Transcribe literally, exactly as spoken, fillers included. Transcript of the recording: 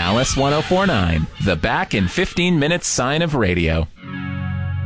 Alice ten forty-nine, the back in fifteen minutes sign of radio.